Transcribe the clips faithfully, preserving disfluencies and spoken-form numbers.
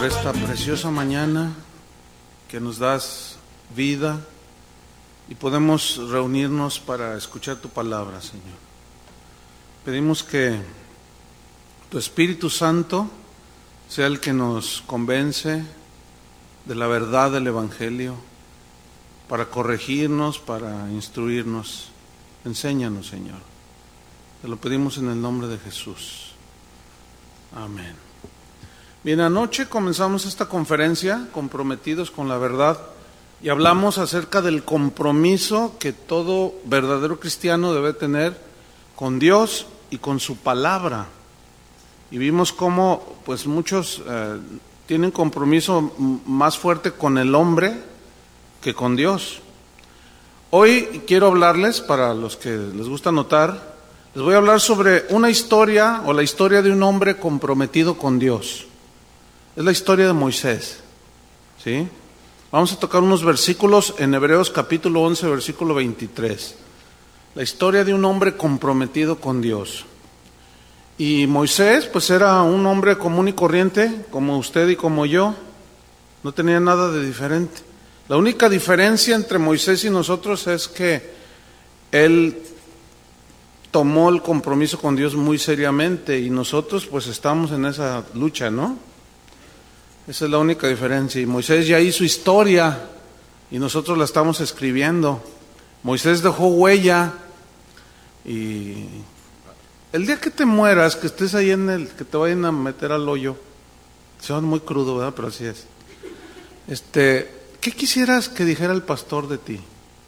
por esta preciosa mañana que nos das vida y podemos reunirnos para escuchar tu palabra, Señor. Pedimos que tu Espíritu Santo sea el que nos convence de la verdad del Evangelio, para corregirnos, para instruirnos. Enséñanos, Señor. Te lo pedimos en el nombre de Jesús. Amén. Bien, anoche comenzamos esta conferencia, Comprometidos con la Verdad, y hablamos acerca del compromiso que todo verdadero cristiano debe tener con Dios y con su palabra. Y vimos cómo pues muchos eh, tienen compromiso más fuerte con el hombre que con Dios. Hoy quiero hablarles, para los que les gusta anotar, les voy a hablar sobre una historia o la historia de un hombre comprometido con Dios. Es la historia de Moisés, ¿sí? Vamos a tocar unos versículos en Hebreos capítulo once, versículo veintitrés. La historia de un hombre comprometido con Dios. Y Moisés, pues era un hombre común y corriente, como usted y como yo. No tenía nada de diferente. La única diferencia entre Moisés y nosotros es que él tomó el compromiso con Dios muy seriamente y nosotros pues estamos en esa lucha, ¿no? Esa es la única diferencia. Y Moisés ya hizo historia y nosotros la estamos escribiendo. Moisés dejó huella y el día que te mueras, que estés ahí en el, que te vayan a meter al hoyo, se va muy crudo, ¿verdad? Pero así es. Este, ¿qué quisieras que dijera el pastor de ti?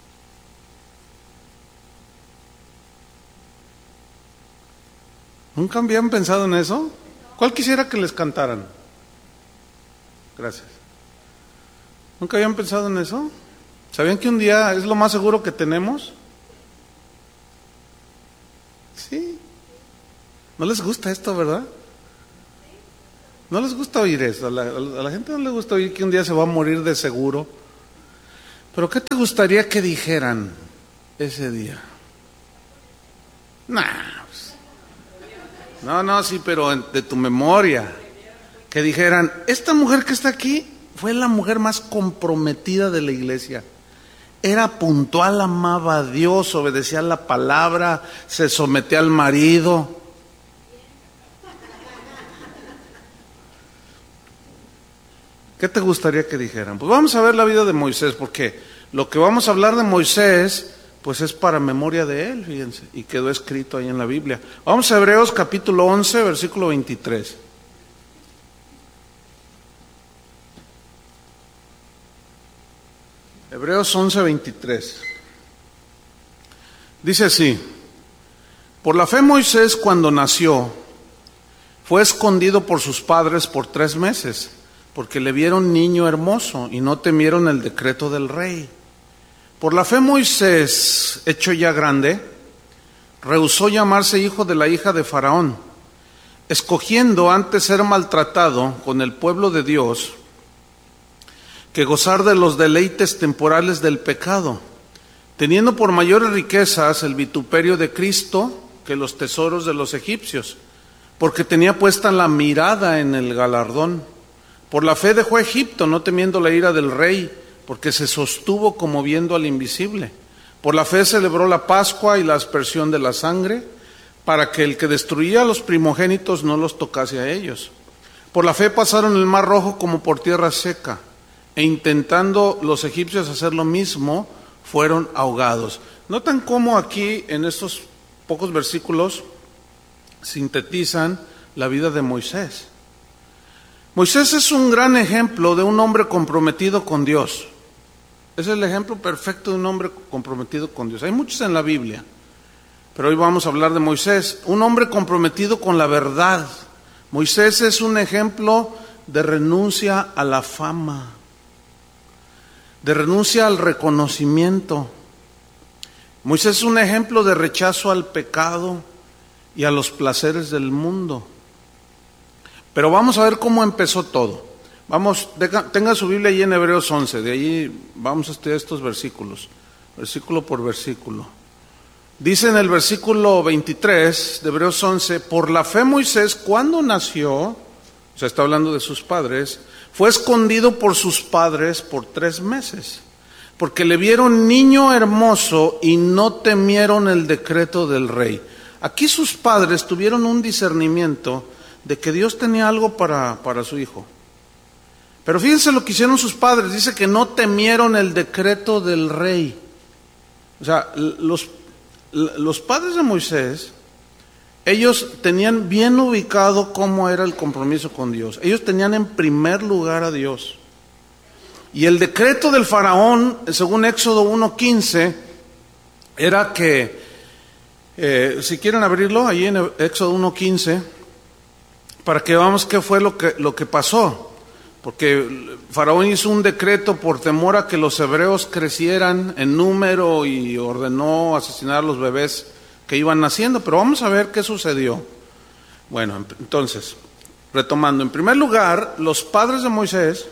¿Nunca habían pensado en eso? ¿Cuál quisiera que les cantaran? Gracias. ¿Nunca habían pensado en eso? ¿Sabían que un día es lo más seguro que tenemos? Sí. ¿No les gusta esto, verdad? ¿No les gusta oír eso? A la, a la gente no le gusta oír que un día se va a morir de seguro. ¿Pero qué te gustaría que dijeran ese día? Nah, pues, no, no, sí, pero de tu memoria. Que dijeran, esta mujer que está aquí fue la mujer más comprometida de la iglesia. Era puntual, amaba a Dios, obedecía la palabra, se sometía al marido. ¿Qué te gustaría que dijeran? Pues vamos a ver la vida de Moisés, porque lo que vamos a hablar de Moisés, pues es para memoria de él, fíjense, y quedó escrito ahí en la Biblia. Vamos a Hebreos capítulo once, versículo veintitrés. Hebreos once, veintitrés. Dice así: por la fe Moisés, cuando nació, fue escondido por sus padres por tres meses, porque le vieron niño hermoso y no temieron el decreto del rey. Por la fe Moisés, hecho ya grande, rehusó llamarse hijo de la hija de Faraón, escogiendo antes ser maltratado con el pueblo de Dios que gozar de los deleites temporales del pecado, teniendo por mayores riquezas el vituperio de Cristo que los tesoros de los egipcios, porque tenía puesta la mirada en el galardón. Por la fe dejó Egipto, no temiendo la ira del rey, porque se sostuvo como viendo al invisible. Por la fe celebró la Pascua y la aspersión de la sangre, para que el que destruía a los primogénitos no los tocase a ellos. Por la fe pasaron el mar Rojo como por tierra seca, e intentando los egipcios hacer lo mismo, fueron ahogados. Notan cómo aquí en estos pocos versículos sintetizan la vida de Moisés. Moisés es un gran ejemplo de un hombre comprometido con Dios. Es el ejemplo perfecto de un hombre comprometido con Dios. Hay muchos en la Biblia, pero hoy vamos a hablar de Moisés, un hombre comprometido con la verdad. Moisés es un ejemplo de renuncia a la fama, de renuncia al reconocimiento. Moisés es un ejemplo de rechazo al pecado y a los placeres del mundo. Pero vamos a ver cómo empezó todo. Vamos, tenga su Biblia ahí en Hebreos once, de ahí vamos a estudiar estos versículos, versículo por versículo. Dice en el versículo veintitrés de Hebreos once, por la fe Moisés, cuando nació, o sea, está hablando de sus padres, fue escondido por sus padres por tres meses, porque le vieron niño hermoso y no temieron el decreto del rey. Aquí sus padres tuvieron un discernimiento de que Dios tenía algo para, para su hijo. Pero fíjense lo que hicieron sus padres, dice que no temieron el decreto del rey. O sea, los, los padres de Moisés, ellos tenían bien ubicado cómo era el compromiso con Dios. Ellos tenían en primer lugar a Dios. Y el decreto del faraón, según Éxodo uno quince, era que, eh, si quieren abrirlo, ahí en Éxodo uno quince, para que veamos qué fue lo que, lo que pasó. Porque Faraón hizo un decreto por temor a que los hebreos crecieran en número y ordenó asesinar a los bebés que iban naciendo. Pero vamos a ver qué sucedió. Bueno, entonces, retomando. En primer lugar, los padres de Moisés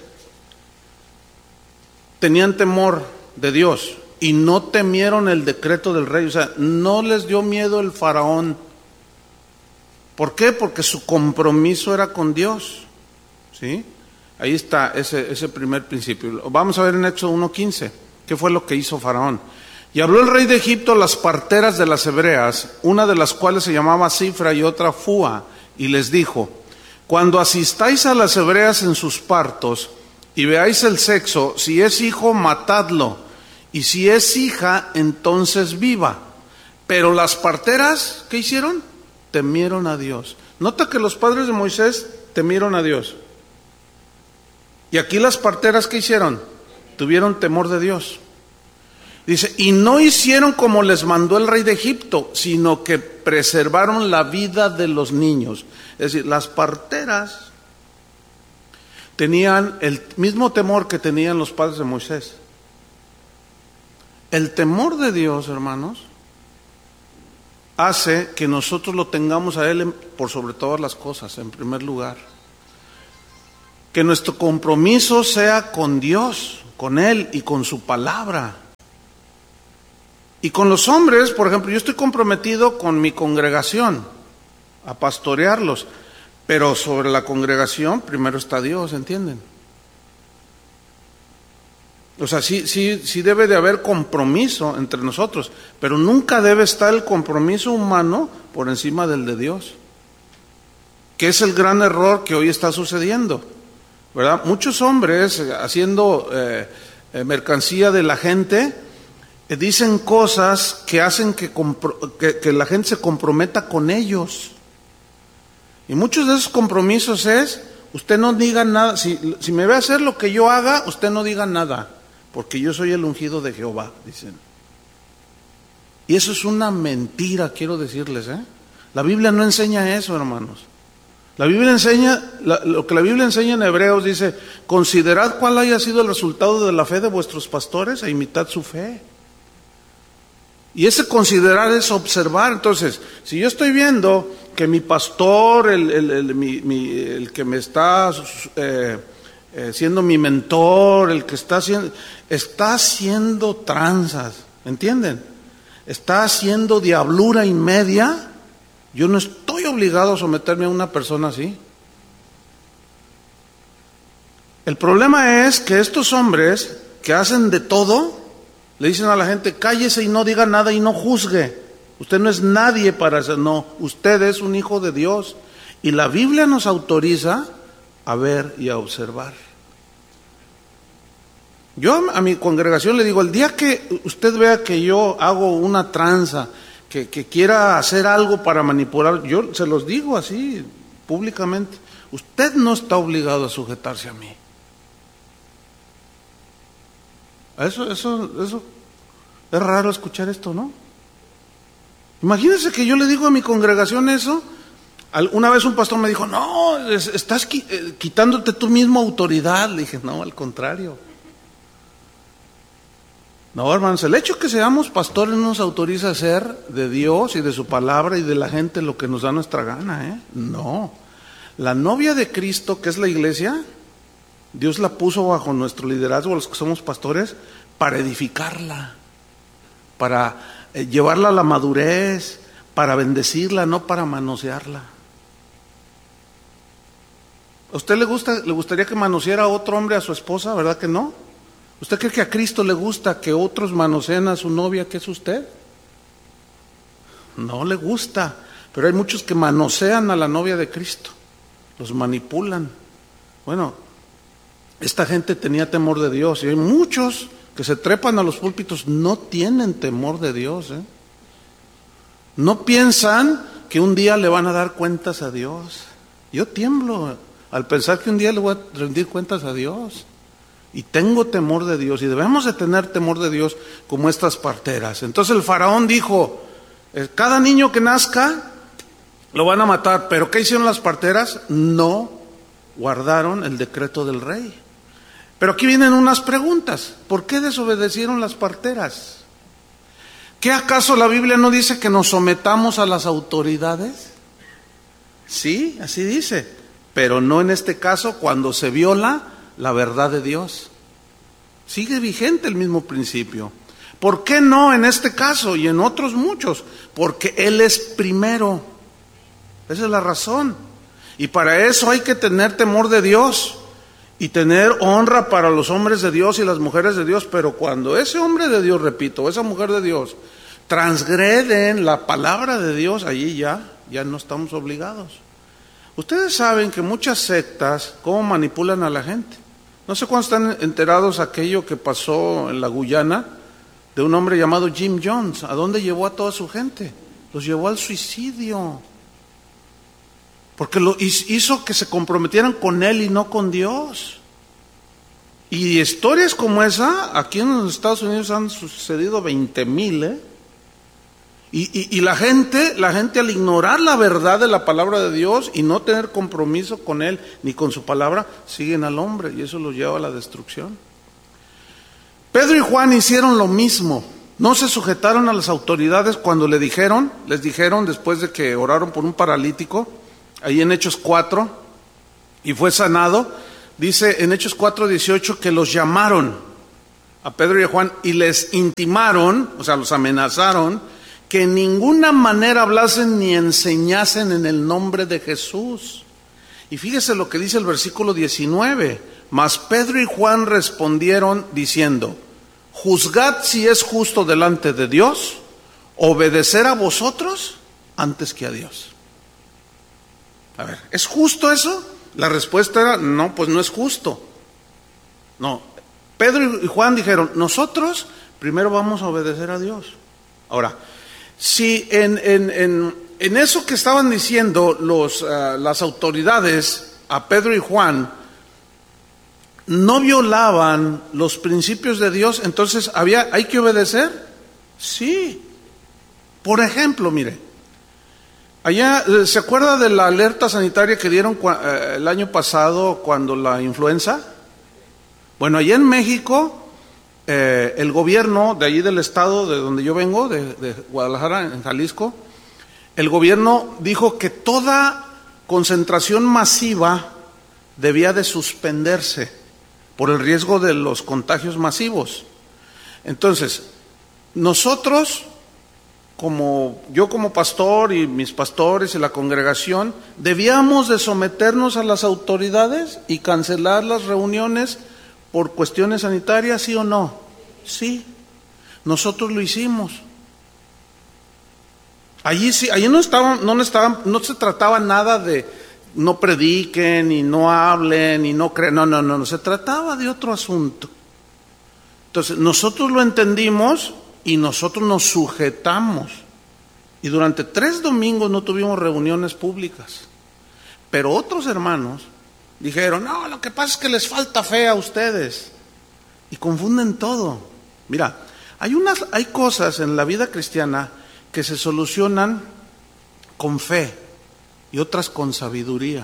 tenían temor de Dios y no temieron el decreto del rey. O sea, no les dio miedo el Faraón. ¿Por qué? Porque su compromiso era con Dios. ¿Sí? Ahí está ese, ese primer principio. Vamos a ver en Éxodo uno quince, ¿qué fue lo que hizo Faraón? Y habló el rey de Egipto a las parteras de las hebreas, una de las cuales se llamaba Cifra y otra Fúa, y les dijo: cuando asistáis a las hebreas en sus partos y veáis el sexo, si es hijo, matadlo, y si es hija, entonces viva. Pero las parteras, ¿qué hicieron? Temieron a Dios. Nota que los padres de Moisés temieron a Dios. Y aquí las parteras, ¿qué hicieron? Tuvieron temor de Dios. Dice, y no hicieron como les mandó el rey de Egipto, sino que preservaron la vida de los niños. Es decir, las parteras tenían el mismo temor que tenían los padres de Moisés. El temor de Dios, hermanos, hace que nosotros lo tengamos a Él por sobre todas las cosas, en primer lugar. Que nuestro compromiso sea con Dios, con Él y con su palabra. Y con los hombres, por ejemplo, yo estoy comprometido con mi congregación, a pastorearlos, pero sobre la congregación primero está Dios, ¿entienden? O sea, sí, sí, sí debe de haber compromiso entre nosotros, pero nunca debe estar el compromiso humano por encima del de Dios, que es el gran error que hoy está sucediendo. ¿Verdad? Muchos hombres haciendo eh, eh, mercancía de la gente eh, dicen cosas que hacen que, compro- que, que la gente se comprometa con ellos. Y muchos de esos compromisos es, usted no diga nada, si, si me ve hacer lo que yo haga, usted no diga nada, porque yo soy el ungido de Jehová, dicen. Y eso es una mentira, quiero decirles, ¿eh? La Biblia no enseña eso, hermanos. La Biblia enseña, la, lo que la Biblia enseña en Hebreos dice, considerad cuál haya sido el resultado de la fe de vuestros pastores e imitad su fe. Y ese considerar es observar. Entonces, si yo estoy viendo que mi pastor, el, el, el, mi, mi, el que me está eh, eh, siendo mi mentor, el que está haciendo, está haciendo tranzas, ¿entienden? Está haciendo diablura y media. Yo no estoy obligado a someterme a una persona así. El problema es que estos hombres que hacen de todo, le dicen a la gente, cállese y no diga nada y no juzgue. Usted no es nadie para hacer, no, usted es un hijo de Dios. Y la Biblia nos autoriza a ver y a observar. Yo a mi congregación le digo, el día que usted vea que yo hago una tranza, Que, que quiera hacer algo para manipular, yo se los digo así públicamente, usted no está obligado a sujetarse a mí. Eso, eso, eso, es raro escuchar esto, ¿no? Imagínense que yo le digo a mi congregación eso. Una vez un pastor me dijo, no, estás quitándote tú mismo autoridad. Le dije, no, al contrario. No, hermanos, el hecho que seamos pastores nos autoriza a hacer de Dios y de su palabra y de la gente lo que nos da nuestra gana, ¿eh? No. La novia de Cristo, que es la iglesia, Dios la puso bajo nuestro liderazgo, los que somos pastores, para edificarla, para eh, llevarla a la madurez, para bendecirla, no para manosearla. ¿A usted le gusta, le gustaría que manoseara a otro hombre a su esposa? ¿Verdad que no? ¿Usted cree que a Cristo le gusta que otros manoseen a su novia, que es usted? No le gusta, pero hay muchos que manosean a la novia de Cristo, los manipulan. Bueno, esta gente tenía temor de Dios, y hay muchos que se trepan a los púlpitos, no tienen temor de Dios, ¿eh? No piensan que un día le van a dar cuentas a Dios. Yo tiemblo al pensar que un día le voy a rendir cuentas a Dios. Y tengo temor de Dios, y debemos de tener temor de Dios como estas parteras. Entonces el faraón dijo, cada niño que nazca lo van a matar. ¿Pero qué hicieron las parteras? No guardaron el decreto del rey. Pero aquí vienen unas preguntas. ¿Por qué desobedecieron las parteras? ¿Qué acaso la Biblia no dice que nos sometamos a las autoridades? Sí, así dice, pero no en este caso, cuando se viola la verdad de Dios. Sigue vigente el mismo principio. ¿Por qué no en este caso y en otros muchos? Porque Él es primero. Esa es la razón. Y para eso hay que tener temor de Dios y tener honra para los hombres de Dios y las mujeres de Dios. Pero cuando ese hombre de Dios, repito, esa mujer de Dios, transgreden la palabra de Dios, allí ya, ya no estamos obligados. Ustedes saben que muchas sectas, cómo manipulan a la gente. No sé cuántos están enterados aquello que pasó en la Guyana, de un hombre llamado Jim Jones. ¿A dónde llevó a toda su gente? Los llevó al suicidio. Porque lo hizo que se comprometieran con él y no con Dios. Y historias como esa, aquí en los Estados Unidos han sucedido veinte mil, ¿eh? Y, y, y la gente, la gente al ignorar la verdad de la palabra de Dios y no tener compromiso con Él ni con su palabra, siguen al hombre y eso los lleva a la destrucción. Pedro y Juan hicieron lo mismo. No se sujetaron a las autoridades cuando le dijeron, les dijeron después de que oraron por un paralítico, ahí en Hechos cuatro, y fue sanado. Dice en Hechos cuatro dieciocho que los llamaron a Pedro y a Juan y les intimaron, o sea, los amenazaron, que en ninguna manera hablasen ni enseñasen en el nombre de Jesús. Y fíjese lo que dice el versículo diecinueve. Mas Pedro y Juan respondieron diciendo, juzgad si es justo delante de Dios obedecer a vosotros antes que a Dios. A ver, ¿es justo eso? La respuesta era, no, pues no es justo. No, Pedro y Juan dijeron, nosotros primero vamos a obedecer a Dios. Ahora, si en, en, en, en eso que estaban diciendo los, uh, las autoridades a Pedro y Juan no violaban los principios de Dios, entonces había, ¿hay que obedecer? Sí. Por ejemplo, mire, allá, ¿se acuerda de la alerta sanitaria que dieron uh, el año pasado cuando la influenza? Bueno, allá en México, Eh, el gobierno de allí del estado de donde yo vengo, de, de Guadalajara, en Jalisco, el gobierno dijo que toda concentración masiva debía de suspenderse por el riesgo de los contagios masivos. Entonces, nosotros, como yo como pastor y mis pastores y la congregación, debíamos de someternos a las autoridades y cancelar las reuniones por cuestiones sanitarias, ¿sí o no? Sí, nosotros lo hicimos. Allí sí, allí no estaban, no estaban, no se trataba nada de no prediquen y no hablen y no crean, no, no, no, no, se trataba de otro asunto. Entonces, nosotros lo entendimos y nosotros nos sujetamos. Y durante tres domingos no tuvimos reuniones públicas. Pero otros hermanos dijeron, no, lo que pasa es que les falta fe a ustedes. Y confunden todo. Mira, hay unas, hay cosas en la vida cristiana que se solucionan con fe y otras con sabiduría.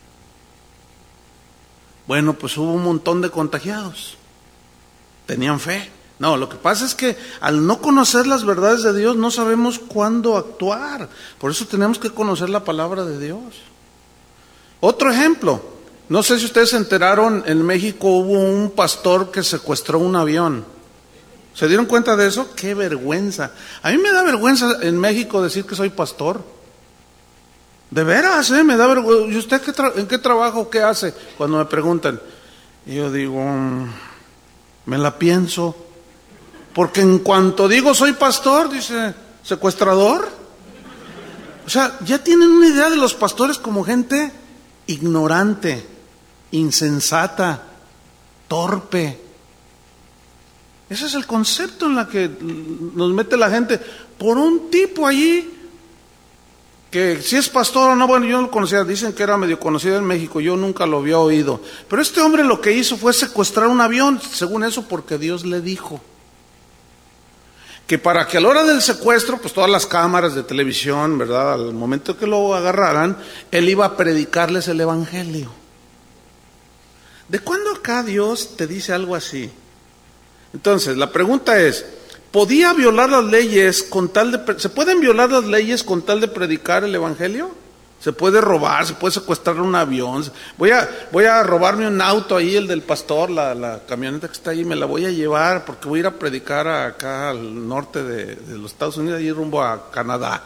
Bueno, pues hubo un montón de contagiados. Tenían fe. No, lo que pasa es que al no conocer las verdades de Dios no sabemos cuándo actuar. Por eso tenemos que conocer la palabra de Dios. Otro ejemplo, no sé si ustedes se enteraron, en México hubo un pastor que secuestró un avión. ¿Se dieron cuenta de eso? ¡Qué vergüenza! A mí me da vergüenza en México decir que soy pastor. De veras, ¿eh? Me da vergüenza. ¿Y usted qué tra- en qué trabajo, qué hace? Cuando me preguntan. Y yo digo, mm, me la pienso. Porque en cuanto digo soy pastor, dice, ¿secuestrador? O sea, ya tienen una idea de los pastores como gente ignorante, insensata, torpe. Ese es el concepto en la que nos mete la gente por un tipo allí que si es pastor o no, bueno, yo no lo conocía, dicen que era medio conocido en México, yo nunca lo había oído. Pero este hombre lo que hizo fue secuestrar un avión, según eso, porque Dios le dijo que para que a la hora del secuestro, pues todas las cámaras de televisión, ¿verdad? Al momento que lo agarraran, él iba a predicarles el evangelio. ¿De cuándo acá Dios te dice algo así? Entonces, la pregunta es, ¿podía violar las leyes con tal de... ¿Se pueden violar las leyes con tal de predicar el evangelio? ¿Se puede robar? ¿Se puede secuestrar un avión? Voy a, voy a robarme un auto ahí, el del pastor, la, la camioneta que está ahí, me la voy a llevar porque voy a ir a predicar acá al norte de, de los Estados Unidos, allí rumbo a Canadá.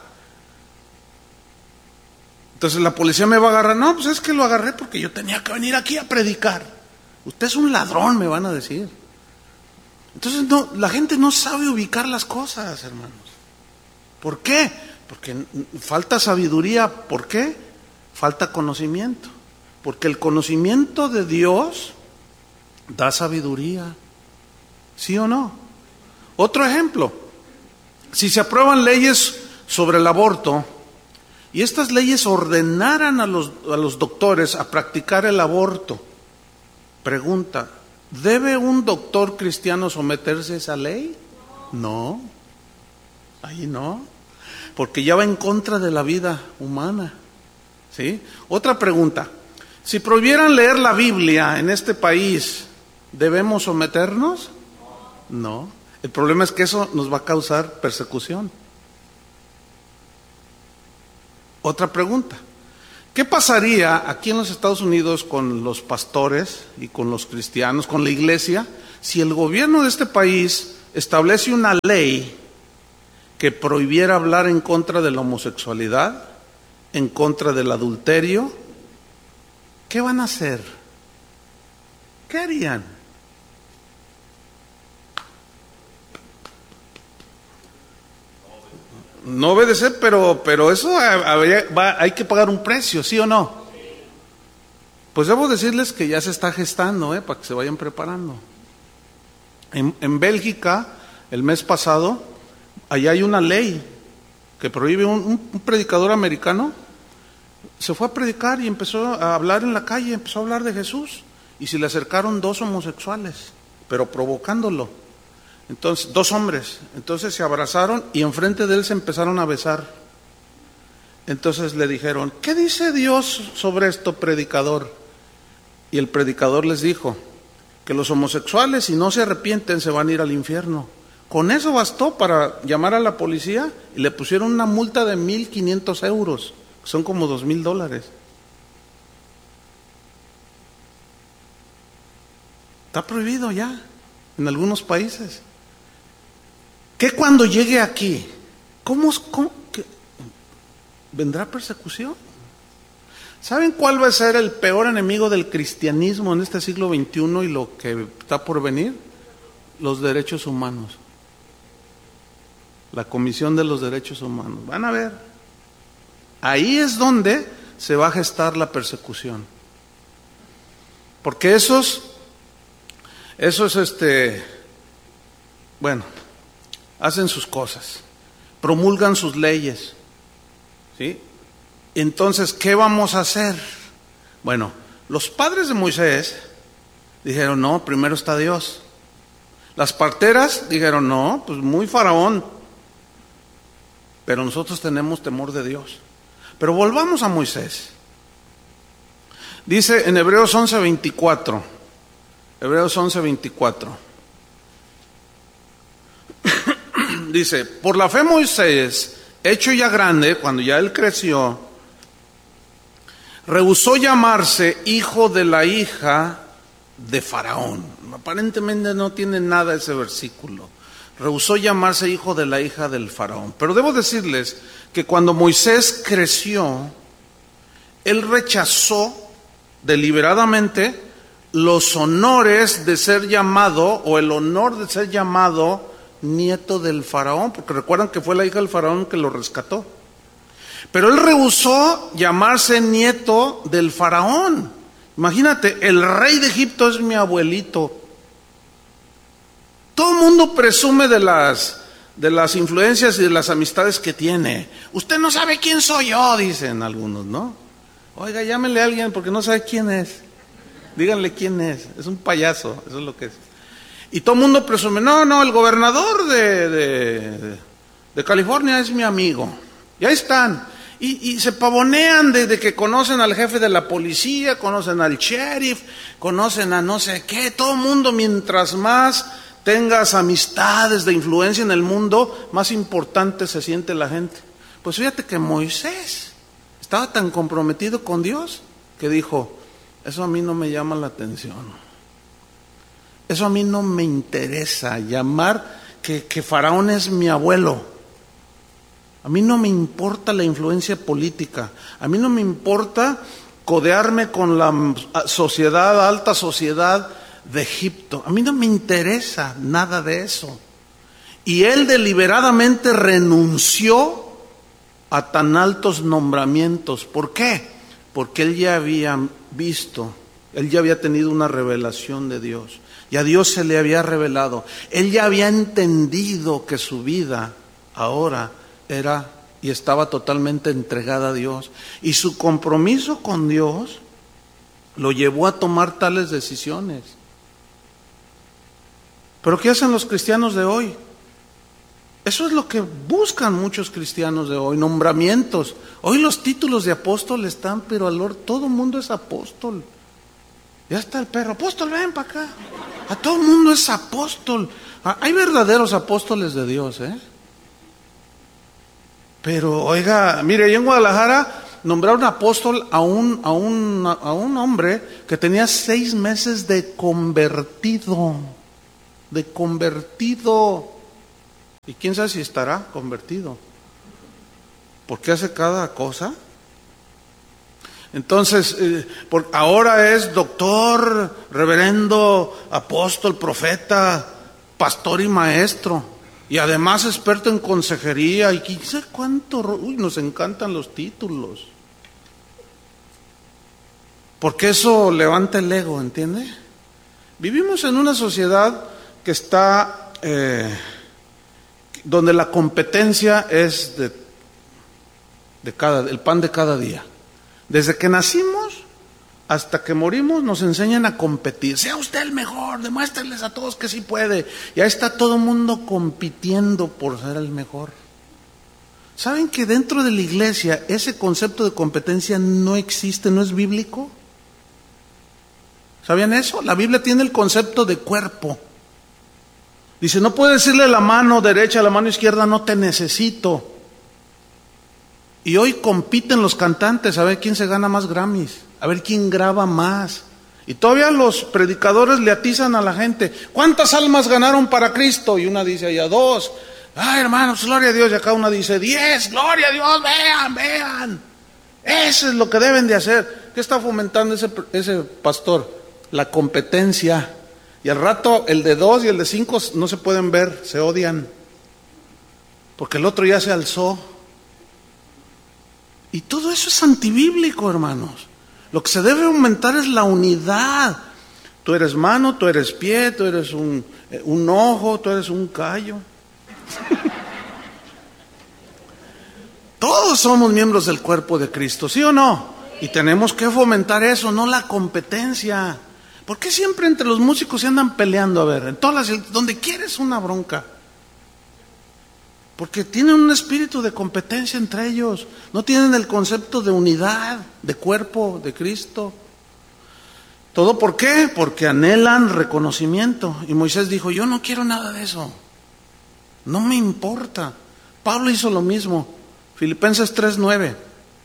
Entonces la policía me va a agarrar. No, pues es que lo agarré porque yo tenía que venir aquí a predicar. Usted es un ladrón, me van a decir. Entonces no, la gente no sabe ubicar las cosas, hermanos. ¿Por qué? Porque falta sabiduría. ¿Por qué? Falta conocimiento. Porque el conocimiento de Dios da sabiduría. ¿Sí o no? Otro ejemplo. Si se aprueban leyes sobre el aborto y estas leyes ordenaran a los, a los doctores a practicar el aborto, pregunta, ¿debe un doctor cristiano someterse a esa ley? No, ahí no, porque ya va en contra de la vida humana, ¿sí? Otra pregunta, si prohibieran leer la Biblia en este país, ¿debemos someternos? No, el problema es que eso nos va a causar persecución. Otra pregunta, ¿qué pasaría aquí en los Estados Unidos con los pastores y con los cristianos, con la iglesia, si el gobierno de este país establece una ley que prohibiera hablar en contra de la homosexualidad, en contra del adulterio? ¿Qué van a hacer? ¿Qué harían? No obedecer, pero, pero eso habría, va, hay que pagar un precio, ¿sí o no? Pues debo decirles que ya se está gestando, ¿eh? Para que se vayan preparando. En, en Bélgica, el mes pasado, allá hay una ley que prohíbe un, un, un predicador americano, se fue a predicar y empezó a hablar en la calle, empezó a hablar de Jesús, y se le acercaron dos homosexuales, pero provocándolo. Entonces, dos hombres, entonces se abrazaron y enfrente de él se empezaron a besar. Entonces le dijeron, ¿qué dice Dios sobre esto, predicador? Y el predicador les dijo que los homosexuales, si no se arrepienten, se van a ir al infierno. Con eso bastó para llamar a la policía y le pusieron una multa de mil quinientos euros, que son como dos mil dólares. Está prohibido ya en algunos países. ¿Qué cuando llegue aquí? ¿Cómo, cómo qué? ¿Vendrá persecución? ¿Saben cuál va a ser el peor enemigo del cristianismo en este siglo veintiuno y lo que está por venir? Los derechos humanos. La Comisión de los Derechos Humanos. Van a ver. Ahí es donde se va a gestar la persecución. Porque esos, esos, este, bueno, hacen sus cosas, promulgan sus leyes, ¿sí? Entonces, ¿qué vamos a hacer? Bueno, los padres de Moisés dijeron, no, primero está Dios. Las parteras dijeron, no, pues muy faraón, pero nosotros tenemos temor de Dios. Pero volvamos a Moisés. Dice en Hebreos once veinticuatro, Hebreos once veinticuatro. Dice, por la fe Moisés, hecho ya grande, cuando ya él creció, rehusó llamarse hijo de la hija de Faraón. Aparentemente no tiene nada ese versículo. Rehusó llamarse hijo de la hija del Faraón. Pero debo decirles que cuando Moisés creció, él rechazó deliberadamente los honores de ser llamado, o el honor de ser llamado nieto del faraón, porque recuerdan que fue la hija del faraón que lo rescató. Pero él rehusó llamarse nieto del faraón. Imagínate, el rey de Egipto es mi abuelito. Todo el mundo presume de las, de las influencias y de las amistades que tiene. Usted no sabe quién soy yo, dicen algunos, ¿no? Oiga, llámenle a alguien porque no sabe quién es. Díganle quién es. Es un payaso, eso es lo que es. Y todo el mundo presume, no, no, el gobernador de, de, de California es mi amigo. Y ahí están. Y, y se pavonean de, de que conocen al jefe de la policía, conocen al sheriff, conocen a no sé qué. Todo el mundo, mientras más tengas amistades de influencia en el mundo, más importante se siente la gente. Pues fíjate que Moisés estaba tan comprometido con Dios que dijo, eso a mí no me llama la atención. Eso a mí no me interesa, llamar que, que Faraón es mi abuelo. A mí no me importa la influencia política. A mí no me importa codearme con la sociedad, alta sociedad de Egipto. A mí no me interesa nada de eso. Y él deliberadamente renunció a tan altos nombramientos. ¿Por qué? Porque él ya había visto, él ya había tenido una revelación de Dios. Y a Dios se le había revelado. Él ya había entendido que su vida ahora era y estaba totalmente entregada a Dios. Y su compromiso con Dios lo llevó a tomar tales decisiones. Pero ¿qué hacen los cristianos de hoy? Eso es lo que buscan muchos cristianos de hoy, nombramientos. Hoy los títulos de apóstol están, pero al Lord, todo el mundo es apóstol. Ya está el perro, apóstol, ven para acá. A todo el mundo es apóstol. Hay verdaderos apóstoles de Dios, ¿eh? Pero, oiga, mire, ahí en Guadalajara nombraron apóstol a un, a un, a un hombre que tenía seis meses de convertido. De convertido. Y quién sabe si estará convertido. ¿Por qué hace cada cosa? Entonces, eh, por, ahora es doctor, reverendo, apóstol, profeta, pastor y maestro. Y además experto en consejería. Y quién sabe cuánto. Uy, nos encantan los títulos. Porque eso levanta el ego, ¿entiende? Vivimos en una sociedad que está... Eh, donde la competencia es de, de cada, el pan de cada día. Desde que nacimos hasta que morimos nos enseñan a competir. Sea usted el mejor, demuéstreles a todos que sí puede. Ya está todo el mundo compitiendo por ser el mejor. ¿Saben que dentro de la iglesia ese concepto de competencia no existe, no es bíblico? ¿Sabían eso? La Biblia tiene el concepto de cuerpo. Dice, no puede decirle la mano derecha a la mano izquierda, no te necesito. Y hoy compiten los cantantes a ver quién se gana más Grammys, a ver quién graba más. Y todavía los predicadores le atizan a la gente, ¿cuántas almas ganaron para Cristo? Y una dice allá, dos. Ay, hermanos, gloria a Dios. Y acá una dice, diez, gloria a Dios, vean, vean. Eso es lo que deben de hacer. ¿Qué está fomentando ese, ese pastor? La competencia. Y al rato el de dos y el de cinco no se pueden ver, se odian. Porque el otro ya se alzó. Y todo eso es antibíblico, hermanos. Lo que se debe aumentar es la unidad. Tú eres mano, tú eres pie, tú eres un, un ojo, tú eres un callo. Todos somos miembros del cuerpo de Cristo, ¿sí o no? Y tenemos que fomentar eso, no la competencia. ¿Por qué siempre entre los músicos se andan peleando? A ver, en todas las, donde quieres una bronca. Porque tienen un espíritu de competencia entre ellos. No tienen el concepto de unidad, de cuerpo, de Cristo. ¿Todo por qué? Porque anhelan reconocimiento. Y Moisés dijo, yo no quiero nada de eso. No me importa. Pablo hizo lo mismo. Filipenses tres nueve.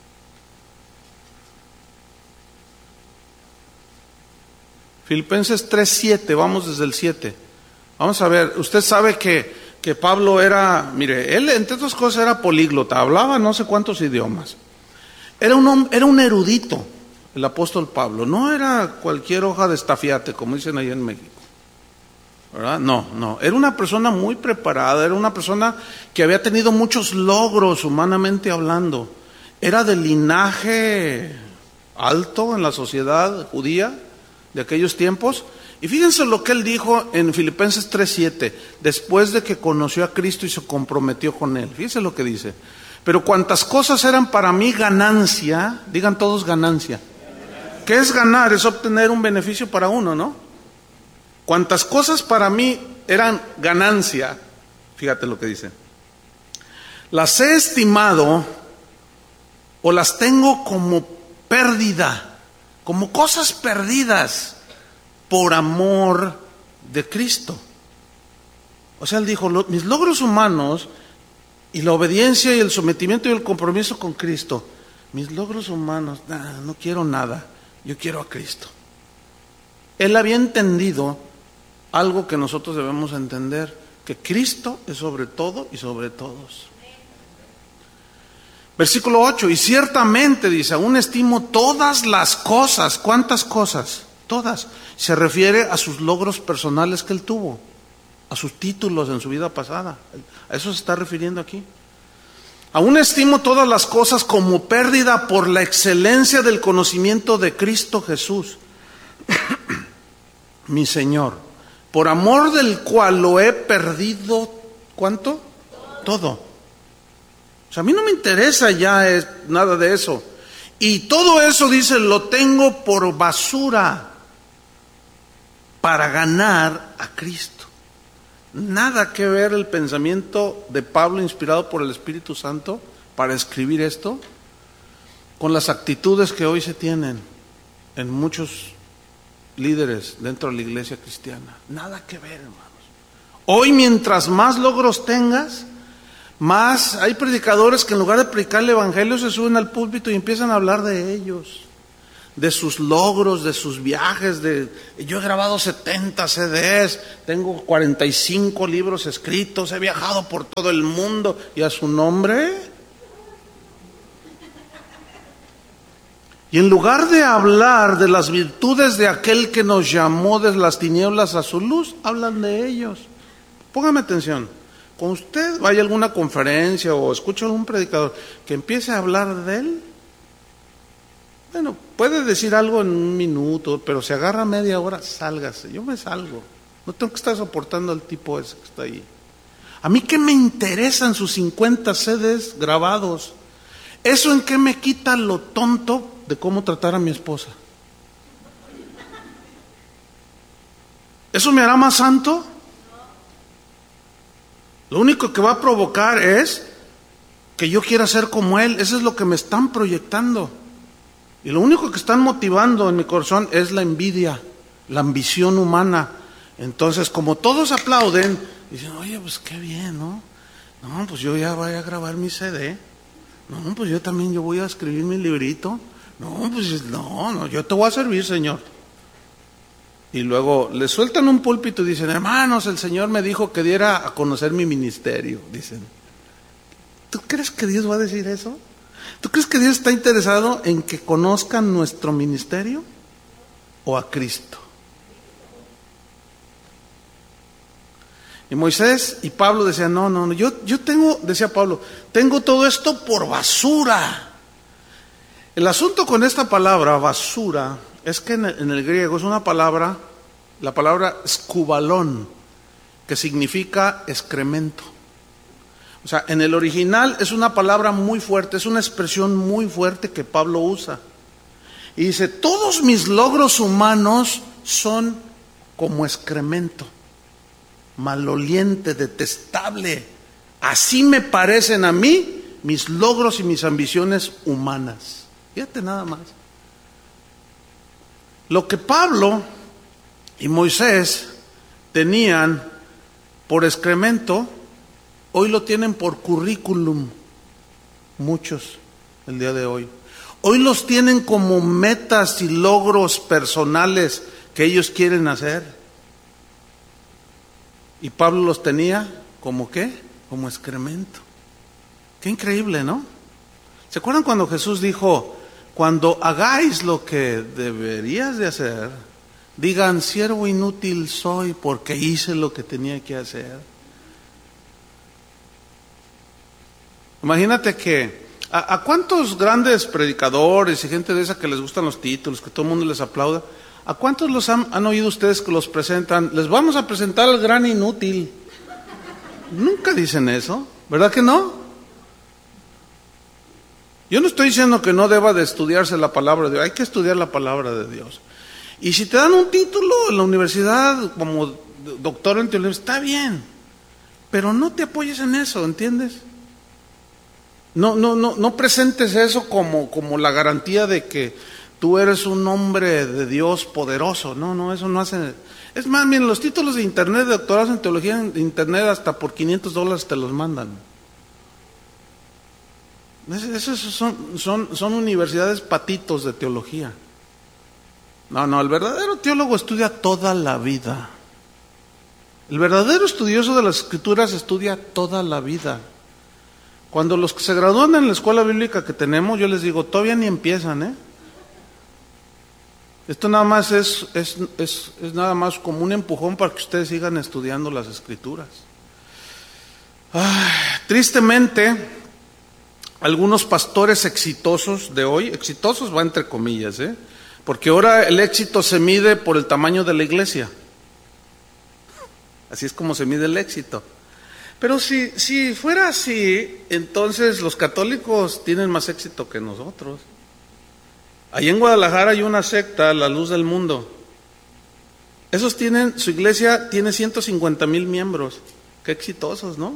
Filipenses tres siete, vamos desde el siete. Vamos a ver, usted sabe que, que Pablo era, mire, él entre otras cosas era políglota, hablaba no sé cuántos idiomas. Era un, hom- era un erudito, el apóstol Pablo. No era cualquier hoja de estafiate, como dicen ahí en México, ¿verdad? No, no. Era una persona muy preparada, era una persona que había tenido muchos logros humanamente hablando. Era de linaje alto en la sociedad judía de aquellos tiempos. Y fíjense lo que él dijo en Filipenses tres siete, después de que conoció a Cristo y se comprometió con él. Fíjense lo que dice: pero cuantas cosas eran para mí ganancia, digan todos ganancia. ¿Qué es ganar? Es obtener un beneficio para uno, ¿no? Cuantas cosas para mí eran ganancia, fíjate lo que dice, las he estimado o las tengo como pérdida, como cosas perdidas por amor de Cristo. O sea, él dijo, lo, mis logros humanos y la obediencia y el sometimiento y el compromiso con Cristo, mis logros humanos, nah, no quiero nada, yo quiero a Cristo. Él había entendido algo que nosotros debemos entender, que Cristo es sobre todo y sobre todos. Versículo ocho, y ciertamente dice, aún estimo todas las cosas. ¿Cuántas cosas? Todas. Se refiere a sus logros personales que él tuvo, a sus títulos en su vida pasada. A eso se está refiriendo aquí. Aún estimo todas las cosas como pérdida por la excelencia del conocimiento de Cristo Jesús, mi Señor, por amor del cual lo he perdido. ¿Cuánto? Todo. O sea, a mí no me interesa ya es, nada de eso. Y todo eso, dice, lo tengo por basura para ganar a Cristo. Nada que ver el pensamiento de Pablo, inspirado por el Espíritu Santo, para escribir esto, con las actitudes que hoy se tienen en muchos líderes dentro de la iglesia cristiana. Nada que ver, hermanos. Hoy, mientras más logros tengas, más hay predicadores que en lugar de predicar el evangelio se suben al púlpito y empiezan a hablar de ellos, de sus logros, de sus viajes. De yo he grabado setenta C Ds, tengo cuarenta y cinco libros escritos, he viajado por todo el mundo. ¿Y a su nombre? Y en lugar de hablar de las virtudes de aquel que nos llamó desde las tinieblas a su luz, hablan de ellos. Póngame atención. Cuando usted vaya a alguna conferencia o escuche a algún predicador que empiece a hablar de él, bueno, puede decir algo en un minuto, pero si agarra media hora, sálgase. Yo me salgo. No tengo que estar soportando al tipo ese que está ahí. ¿A mí qué me interesan sus cincuenta C Ds grabados? ¿Eso en qué me quita lo tonto de cómo tratar a mi esposa? ¿Eso me hará más santo? Lo único que va a provocar es que yo quiera ser como él. Eso es lo que me están proyectando. Y lo único que están motivando en mi corazón es la envidia, la ambición humana. Entonces, como todos aplauden, dicen, oye, pues qué bien, ¿no? No, pues yo ya voy a grabar mi C D. No, pues yo también yo voy a escribir mi librito. No, pues no, no, yo te voy a servir, Señor. Y luego le sueltan un púlpito y dicen, hermanos, el Señor me dijo que diera a conocer mi ministerio. Dicen, ¿tú crees que Dios va a decir eso? ¿Tú crees que Dios está interesado en que conozcan nuestro ministerio o a Cristo? Y Moisés y Pablo decían, no, no, no, yo, yo tengo, decía Pablo, tengo todo esto por basura. El asunto con esta palabra, basura, es que en el, en el griego es una palabra, la palabra skubalón, que significa excremento. O sea, en el original es una palabra muy fuerte, es una expresión muy fuerte que Pablo usa. Y dice, todos mis logros humanos son como excremento, maloliente, detestable. Así me parecen a mí mis logros y mis ambiciones humanas. Fíjate nada más. Lo que Pablo y Moisés tenían por excremento, hoy lo tienen por currículum, muchos el día de hoy. Hoy los tienen como metas y logros personales que ellos quieren hacer. Y Pablo los tenía como ¿qué? Como excremento. Qué increíble, ¿no? ¿Se acuerdan cuando Jesús dijo, cuando hagáis lo que deberías de hacer, digan, siervo inútil soy porque hice lo que tenía que hacer? Imagínate que, ¿a, a cuántos grandes predicadores y gente de esa que les gustan los títulos, que todo el mundo les aplauda, a cuántos los han, han oído ustedes que los presentan? Les vamos a presentar al gran inútil. Nunca dicen eso, ¿verdad que no? Yo no estoy diciendo que no deba de estudiarse la palabra de Dios, hay que estudiar la palabra de Dios. Y si te dan un título en la universidad como doctor en teología, está bien, pero no te apoyes en eso, ¿entiendes? No, no, no, no presentes eso como, como la garantía de que tú eres un hombre de Dios poderoso. No, no, eso no hace. Es más, miren, los títulos de internet, de doctorados en teología en internet, hasta por quinientos dólares te los mandan. Esos son, son, son universidades patitos de teología. No, no, el verdadero teólogo estudia toda la vida. El verdadero estudioso de las Escrituras estudia toda la vida. Cuando los que se gradúan en la escuela bíblica que tenemos, yo les digo, todavía ni empiezan, ¿eh? Esto nada más es, es, es, es nada más como un empujón para que ustedes sigan estudiando las Escrituras. Ay, tristemente, algunos pastores exitosos de hoy, exitosos va entre comillas, ¿eh? Porque ahora el éxito se mide por el tamaño de la iglesia. Así es como se mide el éxito. Pero si, si fuera así, entonces los católicos tienen más éxito que nosotros. Allí en Guadalajara hay una secta, La Luz del Mundo. Esos tienen, su iglesia tiene ciento cincuenta mil miembros. Qué exitosos, ¿no?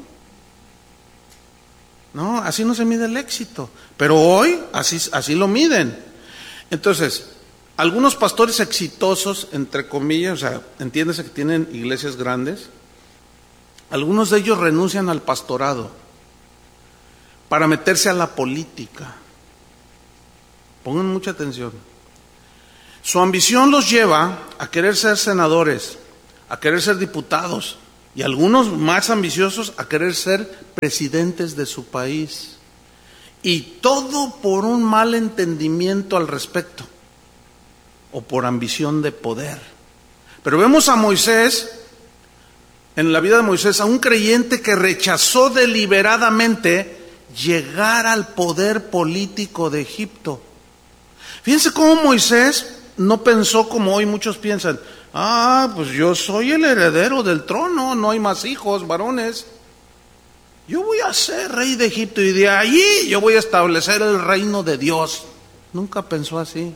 No, así no se mide el éxito. Pero hoy así, así lo miden. Entonces, algunos pastores exitosos, entre comillas, o sea, entiéndese que tienen iglesias grandes, algunos de ellos renuncian al pastorado para meterse a la política. Pongan mucha atención. Su ambición los lleva a querer ser senadores, a querer ser diputados, y algunos más ambiciosos a querer ser presidentes de su país. Y todo por un mal entendimiento al respecto, o por ambición de poder. Pero vemos a Moisés, en la vida de Moisés, a un creyente que rechazó deliberadamente llegar al poder político de Egipto. Fíjense cómo Moisés no pensó como hoy muchos piensan, ah, pues yo soy el heredero del trono, no hay más hijos, varones. Yo voy a ser rey de Egipto y de allí yo voy a establecer el reino de Dios. Nunca pensó así.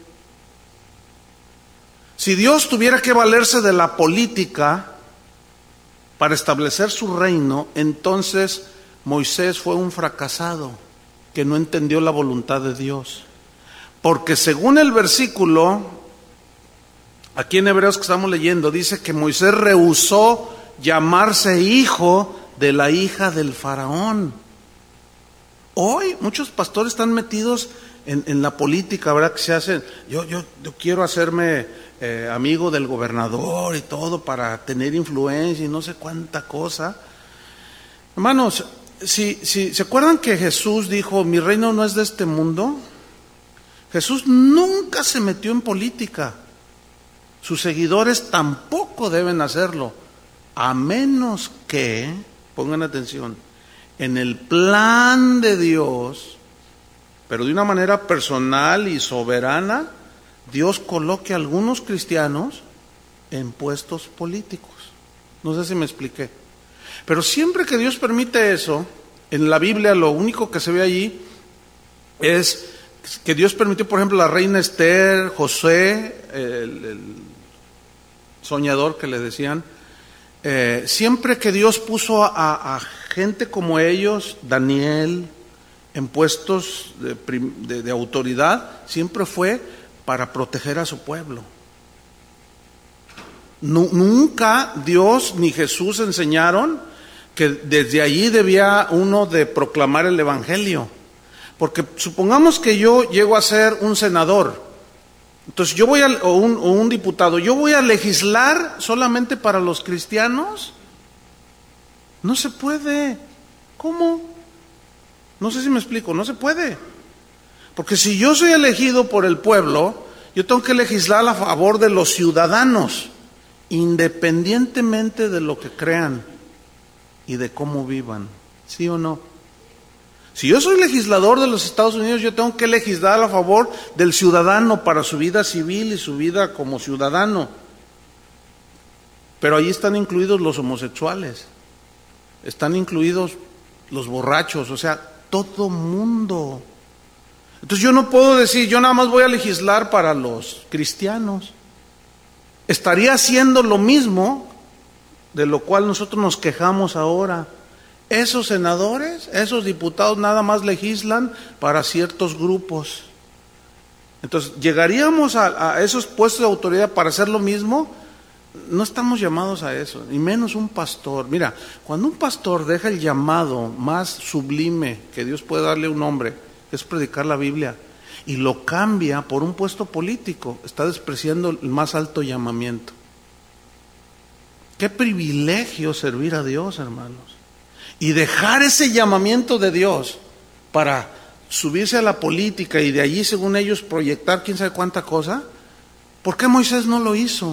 Si Dios tuviera que valerse de la política para establecer su reino, entonces Moisés fue un fracasado que no entendió la voluntad de Dios. Porque según el versículo, aquí en Hebreos que estamos leyendo, dice que Moisés rehusó llamarse hijo de la hija del faraón. Hoy muchos pastores están metidos en, en la política, ¿verdad? Que se hacen, yo, yo, yo quiero hacerme eh, amigo del gobernador y todo para tener influencia y no sé cuánta cosa. Hermanos, si, si se acuerdan que Jesús dijo, mi reino no es de este mundo. Jesús nunca se metió en política. Sus seguidores tampoco deben hacerlo, a menos que, pongan atención, en el plan de Dios, pero de una manera personal y soberana, Dios coloque a algunos cristianos en puestos políticos. No sé si me expliqué. Pero siempre que Dios permite eso, en la Biblia lo único que se ve allí es que Dios permitió, por ejemplo, la reina Esther, José, el, el soñador que le decían, eh, siempre que Dios puso a, a gente como ellos, Daniel, en puestos de, de, de autoridad, siempre fue para proteger a su pueblo. No, nunca Dios ni Jesús enseñaron que desde allí debía uno de proclamar el evangelio. Porque supongamos que yo llego a ser un senador, entonces yo voy a, o un, o un diputado, yo voy a legislar solamente para los cristianos. No se puede. ¿Cómo? No sé si me explico, no se puede. Porque si yo soy elegido por el pueblo, yo tengo que legislar a favor de los ciudadanos, independientemente de lo que crean y de cómo vivan. ¿Sí o no? Si yo soy legislador de los Estados Unidos, yo tengo que legislar a favor del ciudadano para su vida civil y su vida como ciudadano. Pero ahí están incluidos los homosexuales, están incluidos los borrachos, o sea, todo mundo. Entonces yo no puedo decir, yo nada más voy a legislar para los cristianos. Estaría haciendo lo mismo de lo cual nosotros nos quejamos ahora. Esos senadores, esos diputados nada más legislan para ciertos grupos. Entonces, ¿llegaríamos a, a esos puestos de autoridad para hacer lo mismo? No estamos llamados a eso, ni menos un pastor. Mira, cuando un pastor deja el llamado más sublime que Dios puede darle a un hombre, que es predicar la Biblia, y lo cambia por un puesto político, está despreciando el más alto llamamiento. Qué privilegio servir a Dios, hermanos. Y dejar ese llamamiento de Dios para subirse a la política y de allí, según ellos, proyectar quién sabe cuánta cosa. ¿Por qué Moisés no lo hizo?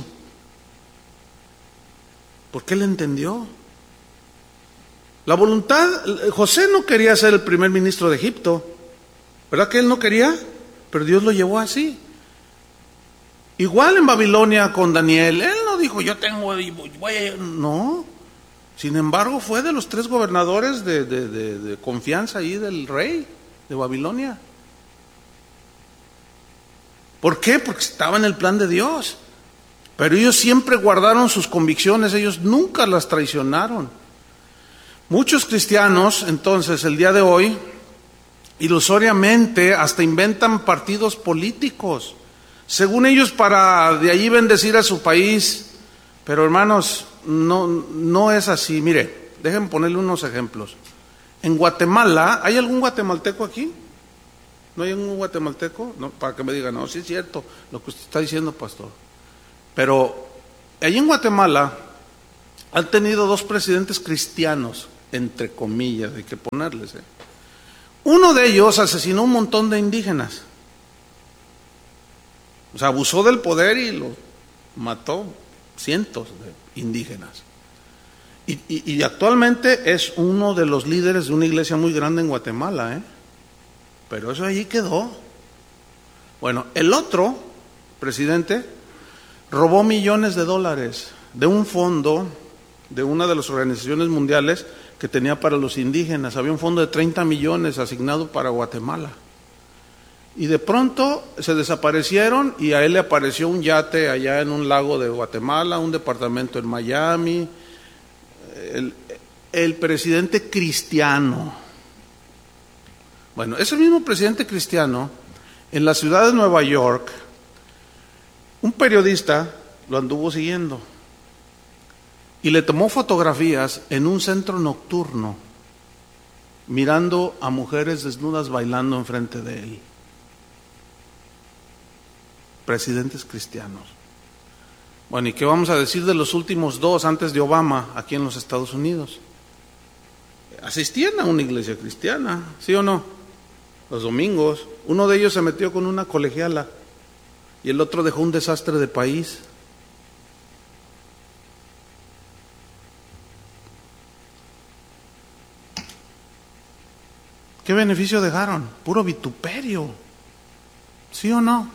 Porque él entendió. La voluntad, José no quería ser el primer ministro de Egipto, ¿verdad que él no quería? Pero Dios lo llevó así. Igual en Babilonia con Daniel, él no dijo, yo tengo, voy a... no. Sin embargo, fue de los tres gobernadores de, de, de, de confianza ahí del rey de Babilonia. ¿Por qué? Porque estaba en el plan de Dios. Pero ellos siempre guardaron sus convicciones, ellos nunca las traicionaron. Muchos cristianos, entonces, el día de hoy, ilusoriamente, hasta inventan partidos políticos, según ellos, para de allí bendecir a su país. Pero hermanos, no, no es así. Mire, déjenme ponerle unos ejemplos. En Guatemala, ¿hay algún guatemalteco aquí? ¿No hay algún guatemalteco? No, para que me digan, no, sí es cierto lo que usted está diciendo, pastor. Pero allí en Guatemala han tenido dos presidentes cristianos, entre comillas, hay que ponerles. ¿eh? Uno de ellos asesinó un montón de indígenas. O sea, abusó del poder y lo mató cientos de indígenas. Y, y, y actualmente es uno de los líderes de una iglesia muy grande en Guatemala, ¿eh? Pero eso allí quedó. Bueno, el otro presidente robó millones de dólares de un fondo de una de las organizaciones mundiales que tenía para los indígenas. Había un fondo de treinta millones asignado para Guatemala. Y de pronto se desaparecieron y a él le apareció un yate allá en un lago de Guatemala, un departamento en Miami. El, el presidente cristiano. Bueno, ese mismo presidente cristiano, en la ciudad de Nueva York, un periodista lo anduvo siguiendo y le tomó fotografías en un centro nocturno, mirando a mujeres desnudas bailando enfrente de él. Presidentes cristianos. Bueno, ¿y qué vamos a decir de los últimos dos antes de Obama aquí en los Estados Unidos? Asistían a una iglesia cristiana, ¿sí o no? Los domingos. Uno de ellos se metió con una colegiala y el otro dejó un desastre de país. ¿Qué beneficio dejaron? Puro vituperio, ¿sí o no?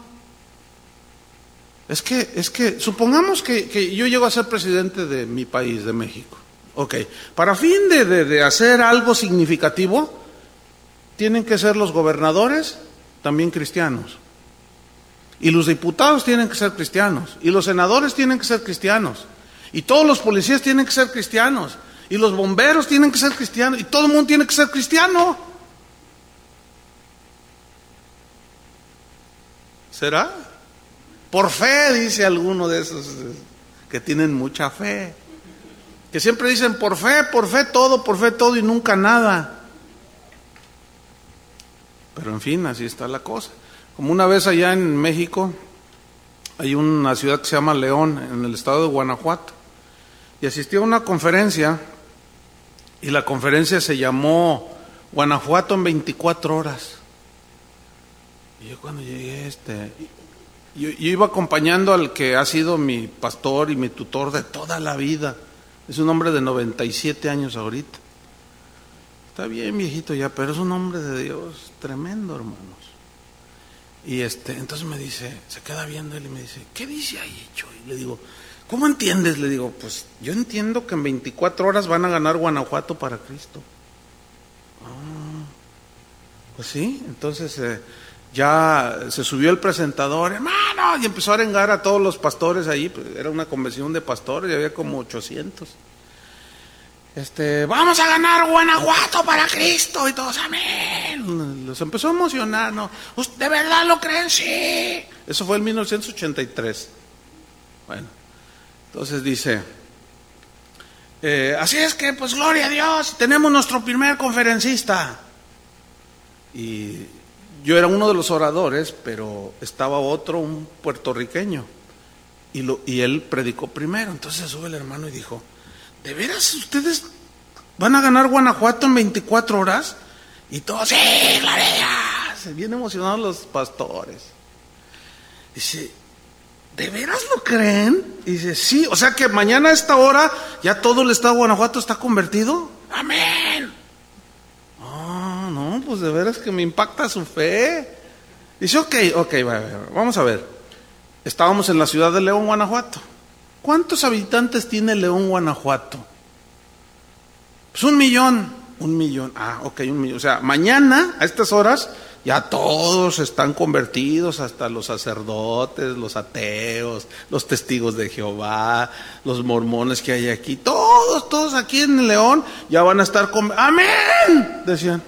Es que, es que, supongamos que, que yo llego a ser presidente de mi país, de México. Ok, para fin de, de, de hacer algo significativo, tienen que ser los gobernadores también cristianos. Y los diputados tienen que ser cristianos. Y los senadores tienen que ser cristianos. Y todos los policías tienen que ser cristianos. Y los bomberos tienen que ser cristianos. Y todo el mundo tiene que ser cristiano. ¿Será? Por fe, dice alguno de esos que tienen mucha fe. Que siempre dicen por fe, por fe todo, por fe todo y nunca nada. Pero en fin, así está la cosa. Como una vez allá en México, hay una ciudad que se llama León, en el estado de Guanajuato, y asistí a una conferencia, y la conferencia se llamó Guanajuato en veinticuatro horas. Y yo cuando llegué, este, yo, yo iba acompañando al que ha sido mi pastor y mi tutor de toda la vida. Es un hombre de noventa y siete años ahorita. Está bien viejito ya, pero es un hombre de Dios tremendo, hermanos. Y este, entonces me dice, se queda viendo él y me dice, ¿qué dice ahí, Choy? Y le digo, ¿cómo entiendes? Le digo, pues yo entiendo que en veinticuatro horas van a ganar Guanajuato para Cristo. Ah, pues sí, entonces eh, ya se subió el presentador, hermano, y empezó a arengar a todos los pastores ahí, pues era una convención de pastores y había como ochocientos. Este, vamos a ganar Guanajuato para Cristo, y todos, amén. Los empezó a emocionar, ¿no? ¿De verdad lo creen? Sí. Eso fue en mil novecientos ochenta y tres. Bueno, entonces dice, eh, así es que, pues, gloria a Dios, tenemos nuestro primer conferencista. Y yo era uno de los oradores, pero estaba otro, un puertorriqueño, y, lo, y él predicó primero. Entonces sube el hermano y dijo, ¿de veras ustedes van a ganar Guanajuato en veinticuatro horas? Y todos, sí, gloria. Se vienen emocionados los pastores. Dice, ¿de veras lo creen? Y dice, sí, o sea que mañana a esta hora ya todo el estado de Guanajuato está convertido. Amén. Ah, oh, no, pues de veras que me impacta su fe. Dice, ok, ok, vamos a ver. Estábamos en la ciudad de León, Guanajuato. ¿Cuántos habitantes tiene León, Guanajuato? Pues un millón. Un millón. Ah, ok, un millón. O sea, mañana, a estas horas, ya todos están convertidos, hasta los sacerdotes, los ateos, los testigos de Jehová, los mormones que hay aquí. Todos, todos aquí en León ya van a estar con... ¡Amén! Decían.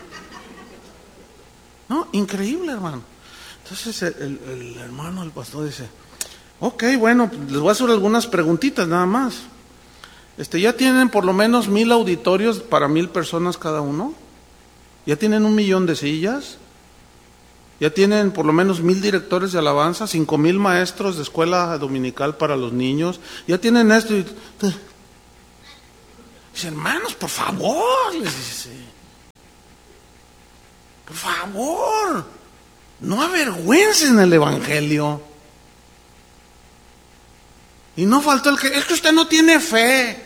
No, increíble, hermano. Entonces el, el, el hermano, el pastor dice... Ok, bueno, les voy a hacer algunas preguntitas nada más. Este, ¿ya tienen por lo menos mil auditorios para mil personas cada uno? ¿Ya tienen un millón de sillas? ¿Ya tienen por lo menos mil directores de alabanza? ¿Cinco mil maestros de escuela dominical para los niños? ¿Ya tienen esto? Y... Dice, hermanos, por favor, les dice. Por favor, no avergüencen el evangelio. Y no faltó el que, es que usted no tiene fe.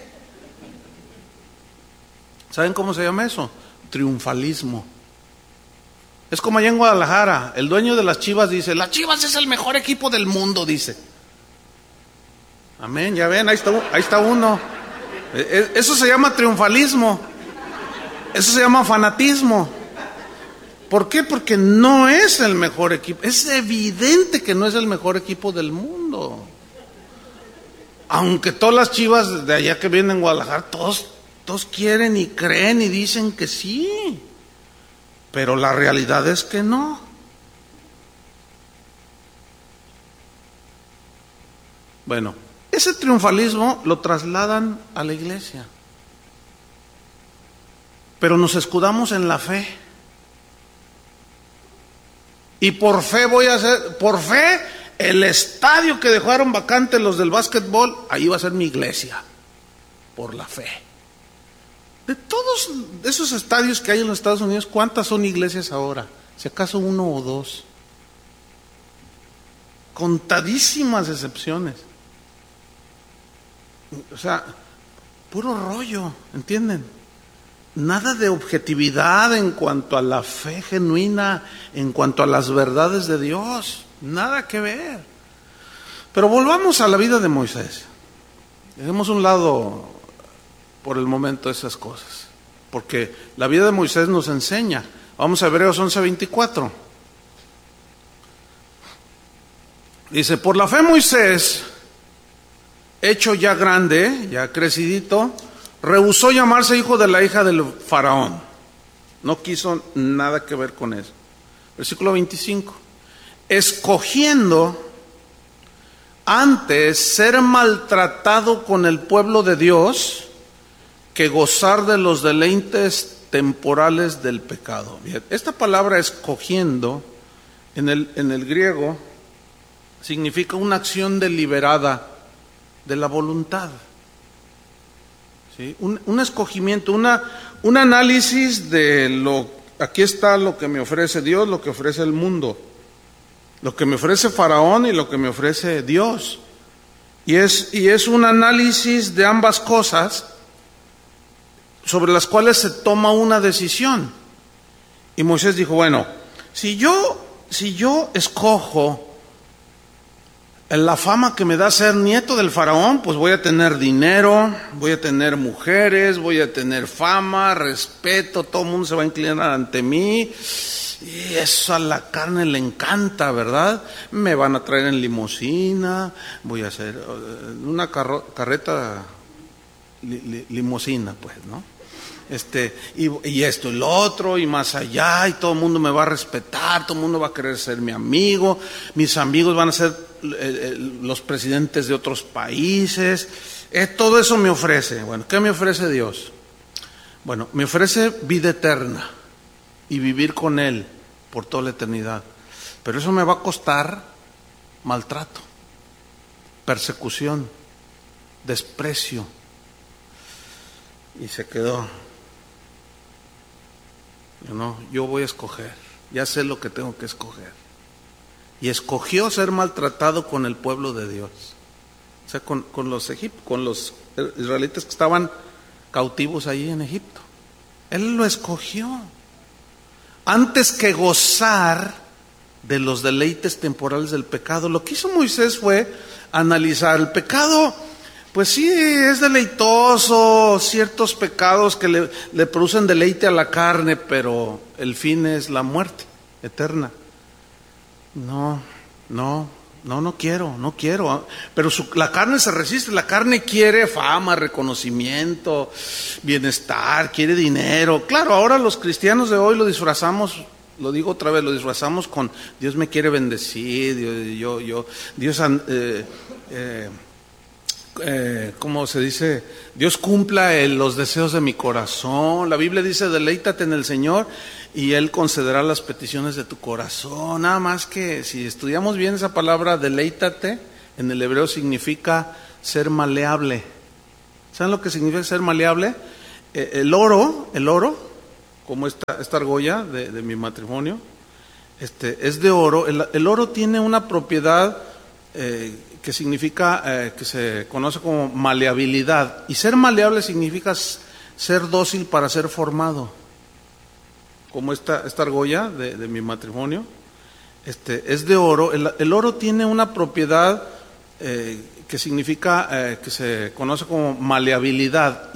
¿Saben cómo se llama eso? Triunfalismo. Es como allá en Guadalajara, el dueño de las Chivas dice, las Chivas es el mejor equipo del mundo, dice. Amén, ya ven, ahí está, ahí está uno. Eso se llama triunfalismo. Eso se llama fanatismo. ¿Por qué? Porque no es el mejor equipo. Es evidente que no es el mejor equipo del mundo. Aunque todas las Chivas de allá que vienen en Guadalajara, todos, todos quieren y creen y dicen que sí, pero la realidad es que no. Bueno, ese triunfalismo lo trasladan a la iglesia, pero nos escudamos en la fe. Y por fe voy a hacer, por fe... El estadio que dejaron vacante los del básquetbol, ahí va a ser mi iglesia, por la fe. De todos esos estadios que hay en los Estados Unidos, ¿cuántas son iglesias ahora? Si acaso uno o dos. Contadísimas excepciones. O sea, puro rollo, ¿entienden? Nada de objetividad en cuanto a la fe genuina, en cuanto a las verdades de Dios. Nada que ver. Pero volvamos a la vida de Moisés. Dejemos a un lado por el momento esas cosas, porque la vida de Moisés nos enseña. Vamos a Hebreos once veinticuatro. Dice, por la fe Moisés, hecho ya grande, ya crecidito, rehusó llamarse hijo de la hija del faraón. No quiso nada que ver con eso. Versículo veinticinco. Escogiendo antes ser maltratado con el pueblo de Dios que gozar de los deleites temporales del pecado. Bien, esta palabra escogiendo en el, en el griego significa una acción deliberada de la voluntad. ¿Sí? Un, un escogimiento, una, un análisis de lo, aquí está lo que me ofrece Dios, lo que ofrece el mundo. lo que me ofrece Faraón y lo que me ofrece Dios. Y es, y es un análisis de ambas cosas sobre las cuales se toma una decisión. Y Moisés dijo, bueno, si yo, si yo escojo la fama que me da ser nieto del Faraón, pues voy a tener dinero, voy a tener mujeres, voy a tener fama, respeto, todo el mundo se va a inclinar ante mí. Y eso a la carne le encanta, ¿verdad? Me van a traer en limusina, voy a hacer una carro, carreta li, li, limusina, pues, ¿no? Este, y, y esto y lo otro, y más allá, y todo el mundo me va a respetar, todo el mundo va a querer ser mi amigo, mis amigos van a ser eh, eh, los presidentes de otros países. Eh, todo eso me ofrece. Bueno, ¿qué me ofrece Dios? Bueno, me ofrece vida eterna y vivir con Él por toda la eternidad. Pero eso me va a costar maltrato, persecución, desprecio. Y se quedó. Yo no, yo voy a escoger, ya sé lo que tengo que escoger. Y escogió ser maltratado con el pueblo de Dios. O sea, con, con los egip- con los israelitas que estaban cautivos allí en Egipto. Él lo escogió. Antes que gozar de los deleites temporales del pecado, lo que hizo Moisés fue analizar el pecado. Pues sí, es deleitoso, ciertos pecados que le, le producen deleite a la carne, pero el fin es la muerte eterna. No, no, no, no quiero, no quiero. Pero su, la carne se resiste, la carne quiere fama, reconocimiento, bienestar, quiere dinero. Claro, ahora los cristianos de hoy lo disfrazamos, lo digo otra vez, lo disfrazamos con Dios me quiere bendecir, Dios, yo, yo, Dios, eh, eh, eh, ¿cómo se dice? Dios cumpla el, los deseos de mi corazón. La Biblia dice, deleítate en el Señor y Él concederá las peticiones de tu corazón. Nada más que si estudiamos bien esa palabra, deleítate, en el hebreo significa ser maleable. ¿Saben lo que significa ser maleable? Eh, el oro, el oro, como esta, esta argolla de, de mi matrimonio, este, es de oro. El, el oro tiene una propiedad eh, que significa, eh, que se conoce como maleabilidad. Y ser maleable significa ser dócil para ser formado. Como esta, esta argolla de, de mi matrimonio, este, es de oro. El, el oro tiene una propiedad eh, que significa, eh, que se conoce como maleabilidad.